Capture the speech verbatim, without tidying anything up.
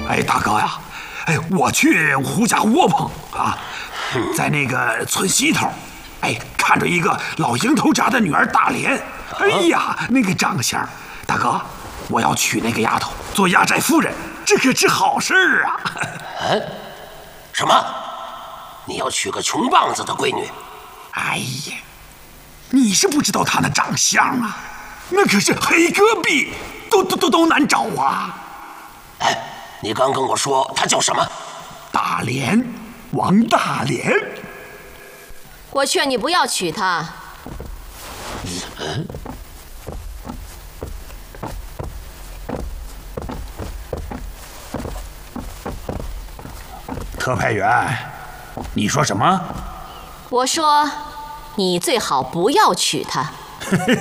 哎，大哥呀，哎，我去胡家窝棚啊，在那个村西头，哎，看着一个老营头家的女儿大莲，哎呀，那个长相，大哥，我要娶那个丫头做压寨夫人，这可是好事儿啊！ 嗯，什么？你要娶个穷棒子的闺女？ 哎呀，你是不知道她那长相啊，那可是黑戈壁，都都都都难找啊！ 哎，你刚跟我说她叫什么？ 大莲，王大莲。 我劝你不要娶她。 嗯。 特派员，你说什么？ 我说，你最好不要娶她。